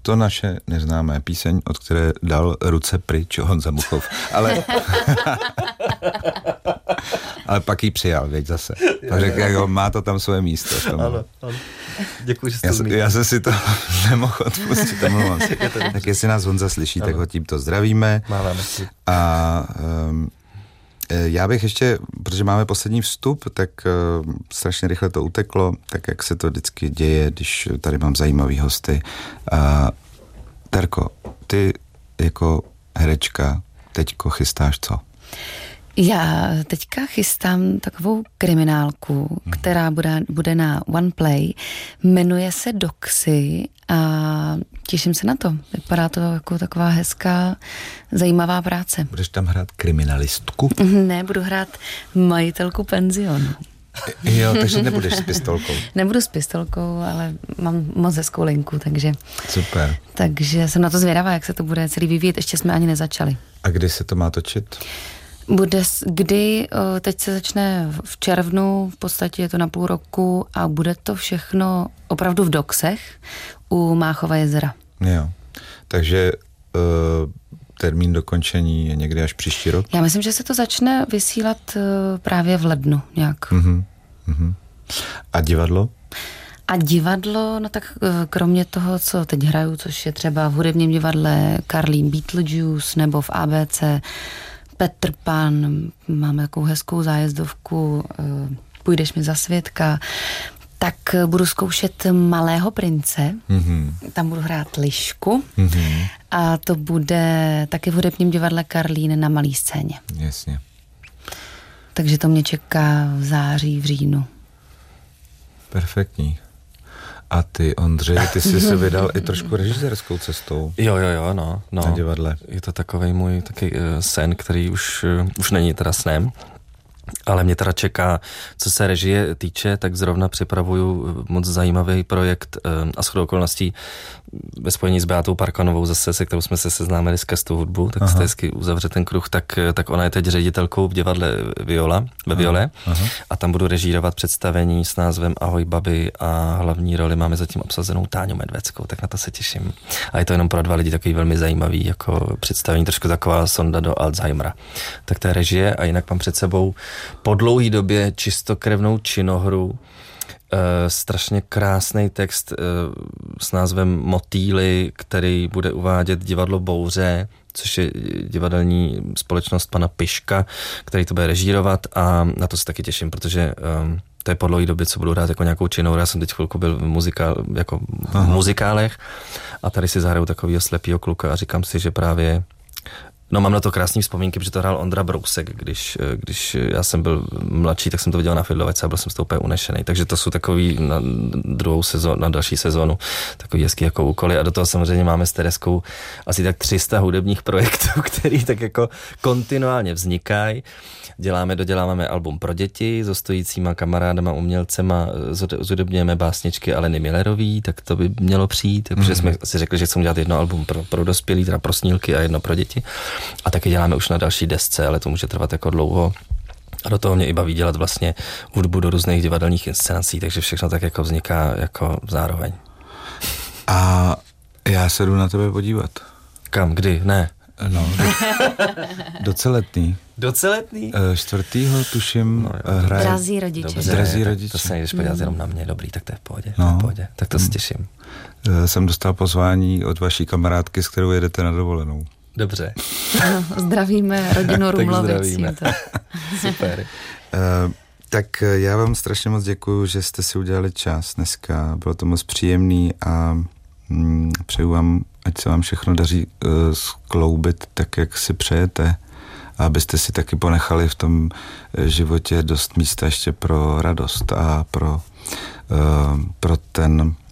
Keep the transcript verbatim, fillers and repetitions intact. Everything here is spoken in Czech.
to naše neznámé píseň, od které dal ruce pryč Honza Muchov. Ale, ale pak ji přijal, věď zase. Pak řekl, jako má to tam svoje místo. Ano, ano. Děkuji, že jste já, já jsem si to nemohl odpustit. Tak jestli nás Honza slyší, ano. tak ho tímto zdravíme. Máme. A um, já bych ještě, protože máme poslední vstup, tak uh, strašně rychle to uteklo, tak jak se to vždycky děje, když tady mám zajímavý hosty. Uh, Terko, ty jako herečka teďko chystáš co? Já teďka chystám takovou kriminálku, hmm. která bude, bude na One Play. Jmenuje se Doxy a těším se na to. Vypadá to jako taková hezká, zajímavá práce. Budeš tam hrát kriminalistku? Ne, budu hrát majitelku penzionu. Jo, takže nebudeš s pistolkou. Nebudu s pistolkou, ale mám moc hezkou linku, takže... Super. Takže jsem na to zvědavá, jak se to bude celý vyvíjet. Ještě jsme ani nezačali. A kdy se to má točit? Bude, kdy, teď se začne v červnu, v podstatě je to na půl roku a bude to všechno opravdu v Doxech u Máchova jezera. Jo, takže uh, termín dokončení je někdy až příští rok? Já myslím, že se to začne vysílat uh, právě v lednu nějak. Uh-huh, uh-huh. A divadlo? A divadlo, no tak kromě toho, co teď hraju, což je třeba v hudebním divadle Karlín Beetlejuice nebo v á bé cé Petr Pan, máme takovou hezkou zájezdovku, Půjdeš mi za svědka, tak budu zkoušet Malého prince, mm-hmm. tam budu hrát Lišku mm-hmm. a to bude taky v hudebním divadle Karlín na malý scéně. Jasně. Takže to mě čeká v září, v říjnu. Perfektní. A ty, Ondřej, ty jsi se vydal i trošku režisérskou cestou. Jo, jo, jo, no. no. Na divadle. Je to takovej můj taky uh, sen, který už, uh, už není teda snem. Ale mě teda čeká, co se režie týče, tak zrovna připravuju moc zajímavý projekt uh, a shodou okolností ve spojení s Beatou Parkanovou zase, se kterou jsme se seznámili skrz tu hudbu, tak se hezky uzavře ten kruh, tak, tak ona je teď ředitelkou v divadle Viola, ve Viole aha. a tam budu režírovat představení s názvem Ahoj babi a hlavní roli máme zatím obsazenou Táňu Medveckou, tak na to se těším. A je to jenom pro dva lidi takový velmi zajímavý jako představení, trošku taková sonda do Alzheimera. Tak to je režie a jinak mám před sebou po dlouhý době čistokrevnou činohru, Uh, strašně krásný text uh, s názvem Motýly, který bude uvádět divadlo Bouře, což je divadelní společnost pana Piška, který to bude režírovat a na to se taky těším, protože um, to je po dlouhý době, co budu hrát jako nějakou činohru. Já jsem teď chvilku byl v, muzikál, jako v muzikálech a tady si zahraju takovýho slepýho kluka a říkám si, že právě no mám na to krásný vzpomínky, protože to hrál Ondra Brousek, když, když já jsem byl mladší, tak jsem to viděl na Fidlovece a byl jsem z toho úplně unešený. Takže to jsou takový na druhou sezónu, na další sezónu, takový hezký jako úkoly a do toho samozřejmě máme s Tereskou asi tak tři sta hudebních projektů, který tak jako kontinuálně vznikají. Děláme, doděláváme album pro děti s stojícíma kamarádama, umělcema, zhudebňujeme básničky Aleny Millerový, tak to by mělo přijít, protože mm. jsme si řekli, že chceme dělat jedno album pro, pro dospělí, teda pro snílky a jedno pro děti. A taky děláme už na další desce, ale to může trvat jako dlouho. A do toho mě i baví dělat vlastně hudbu do různých divadelních inscenací, takže všechno tak jako vzniká jako zároveň. A já se jdu na tebe podívat. Kam, kdy? Ne. No, do, doceletný. Doceletný? Čtvrtýho tuším no, hraje. Drazí rodiče. Dobře, Drazí rodiče. To, to se nejdeš podívat mm. jenom na mě, dobrý, tak to je v pohodě. No. To je v pohodě. Tak to mm. se těším. Jsem dostal pozvání od vaší kamarádky, s kterou jedete na dovolenou. Dobře. Ano, zdravíme rodinu Rumlovic. Super. Uh, tak já vám strašně moc děkuju, že jste si udělali čas dneska. Bylo to moc příjemný a mm, přeju vám, ať se vám všechno daří uh, skloubit tak, jak si přejete. A abyste si taky ponechali v tom životě dost místa ještě pro radost a pro, uh, pro ten